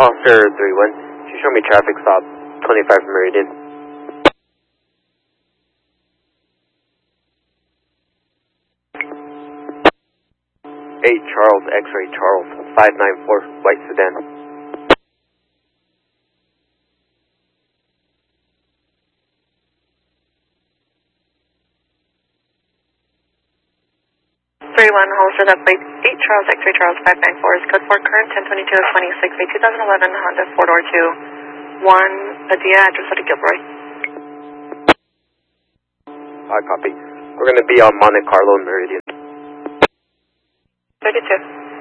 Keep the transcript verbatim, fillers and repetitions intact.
Officer three one, you show me traffic stop twenty-five Meridian. eight Charles, X-ray Charles, five nine four, white sedan. three one, holster that plate, eight Charles, X-ray Charles, five nine four is code four, current ten twenty-two of twenty-six, a two thousand eleven Honda four door two, one, Adia, address at Gilroy. I copy. We're going to be on Monte Carlo Meridian. thirty-two.